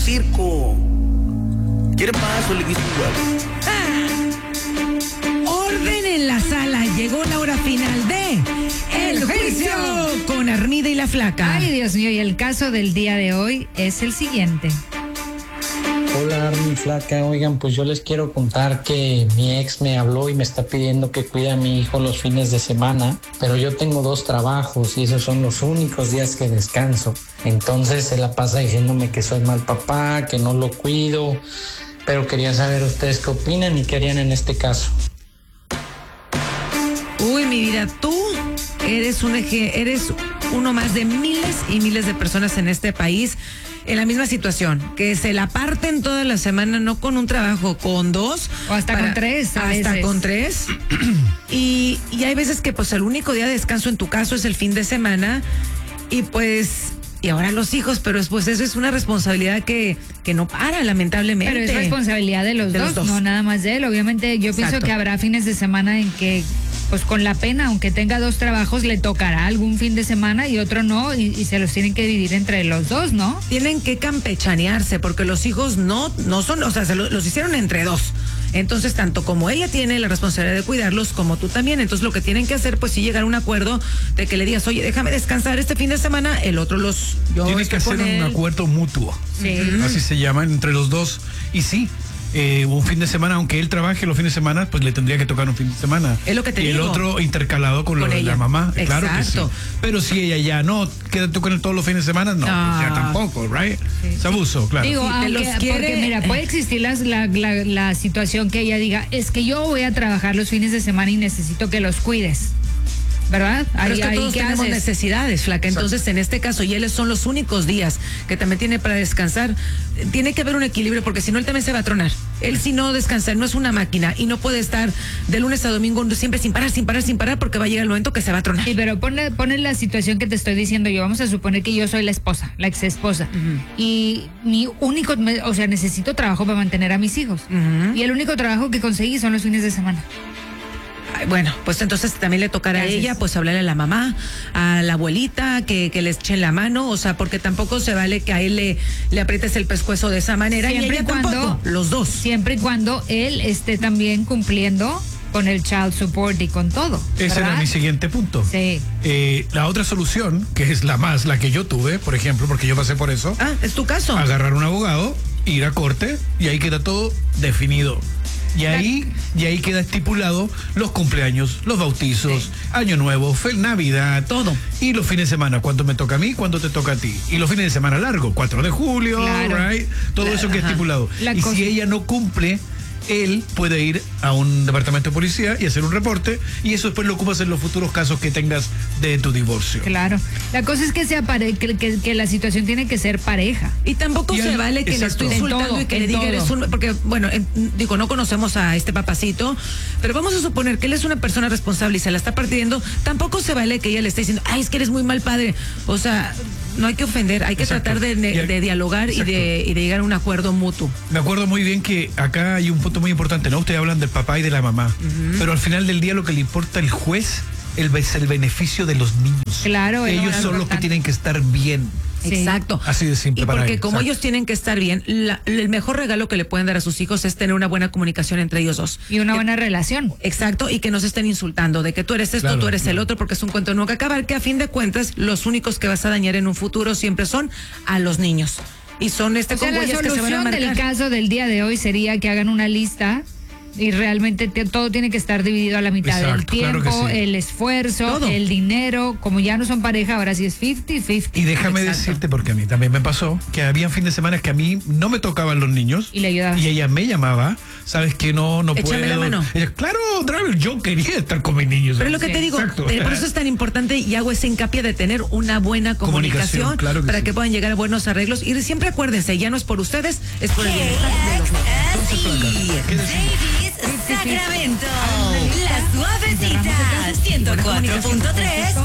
circo. ¿Quiere más o le gusta igual? Orden en la sala. Llegó la hora final de El Juicio con Armida y la Flaca. Ay, Dios mío, y el caso del día de hoy es el siguiente. Hola, Armi, Flaca. Oigan, pues yo les quiero contar que mi ex me habló y me está pidiendo que cuide a mi hijo los fines de semana, pero yo tengo 2 trabajos y esos son los únicos días que descanso. Entonces se la pasa diciéndome que soy mal papá, que no lo cuido, pero quería saber ustedes qué opinan y qué harían en este caso. Uy, mi vida, tú eres uno más de miles y miles de personas en este país en la misma situación, que se la parten toda la semana, no con un trabajo, con 2. O hasta con 3. Hasta con 3. Y hay veces que pues el único día de descanso en tu caso es el fin de semana. Y pues, y ahora los hijos, pero pues eso es una responsabilidad que no para, lamentablemente. Pero es responsabilidad de los dos, no nada más de él. Obviamente yo pienso que habrá fines de semana en que pues con la pena, aunque tenga 2 trabajos, le tocará algún fin de semana y otro no, y se los tienen que dividir entre los 2, ¿no? Tienen que campechanearse, porque los hijos no son, o sea, los hicieron entre 2. Entonces, tanto como ella tiene la responsabilidad de cuidarlos, como tú también. Entonces, lo que tienen que hacer, pues sí, llegar a un acuerdo de que le digas, oye, déjame descansar este fin de semana, el otro tiene que hacer un acuerdo mutuo. Sí. Así se llama, entre los dos. Y sí, un fin de semana, aunque él trabaje los fines de semana, pues le tendría que tocar un fin de semana. Es lo que te digo. Y el otro intercalado con la mamá. Exacto. Claro que sí. Pero si ella ya no, quédate con él todos los fines de semana, no, ya tampoco, right? Sí. Es abuso, claro. Digo, porque mira, puede existir la situación que ella diga, es que yo voy a trabajar los fines de semana y necesito que los cuides, ¿verdad? Pero es que todos tenemos necesidades, Flaca. Entonces, en este caso, y él son los únicos días que también tiene para descansar. Tiene que haber un equilibrio, porque si no, él también se va a tronar. Él, si no descansa, no es una máquina y no puede estar de lunes a domingo siempre sin parar, porque va a llegar el momento que se va a tronar. Sí, pero pone la situación que te estoy diciendo yo. Vamos a suponer que yo soy la esposa, la ex esposa. Y mi único, necesito trabajo para mantener a mis hijos. Y el único trabajo que conseguí son los fines de semana. Bueno, pues entonces también le tocará a ella, pues hablarle a la mamá, a la abuelita, que les echen la mano, o sea, porque tampoco se vale que a él le aprietes el pescuezo de esa manera. Siempre y ella tampoco, los dos. Siempre y cuando él esté también cumpliendo con el child support y con todo. Ese era mi siguiente punto. Sí. La otra solución, que es la que yo tuve, por ejemplo, porque yo pasé por eso. Ah, es tu caso. Agarrar un abogado, ir a corte, y ahí queda todo definido. Y ahí queda estipulado los cumpleaños, los bautizos, Año Nuevo, Navidad, todo. Y los fines de semana, cuánto me toca a mí, cuánto te toca a ti. Y los fines de semana largos, 4 de julio, right? Todo eso que es estipulado. Si ella no cumple, él puede ir a un departamento de policía y hacer un reporte, y eso después lo ocupas en los futuros casos que tengas de tu divorcio. Claro. La cosa es que sea que la situación tiene que ser pareja. Y tampoco se vale que le estoy insultando y que le diga eres un... Porque, bueno, no conocemos a este papacito, pero vamos a suponer que él es una persona responsable y se la está partiendo. Tampoco se vale que ella le esté diciendo, ay, es que eres muy mal padre. O sea, no hay que ofender, hay que tratar de dialogar y de llegar a un acuerdo mutuo. Me acuerdo muy bien que acá hay un punto muy importante, ¿no? Ustedes hablan del papá y de la mamá, pero al final del día lo que le importa al juez es el beneficio de los niños. Claro. Ellos son los que tienen que estar bien. Sí. Exacto. Así de simple. Y porque él, como ellos tienen que estar bien, el mejor regalo que le pueden dar a sus hijos es tener una buena comunicación entre ellos dos. Y una buena relación. Exacto, y que no se estén insultando, de que tú eres esto, tú eres el otro, porque es un cuento nunca acabar, que a fin de cuentas, los únicos que vas a dañar en un futuro siempre son a los niños. Y son la solución del caso del día de hoy sería que hagan una lista y realmente todo tiene que estar dividido a la mitad. Exacto, el tiempo, claro que sí. El esfuerzo, todo. El dinero. Como ya no son pareja, ahora sí es 50-50. Y déjame decirte, porque a mí también me pasó, que había fines de semana que a mí no me tocaban los niños. Y le ayudaba. Y ella me llamaba, sabes que no Échame puedo. la mano. Ella, claro, Driver, yo quería estar con mis niños. Pero es lo que te digo, Exacto. por eso es tan importante y hago ese hincapié de tener una buena comunicación claro que para sí. que puedan llegar a buenos arreglos. Y siempre acuérdense, ya no es por ustedes, es por el bienestar de los niños. Sacramento, la suavecita, 104.3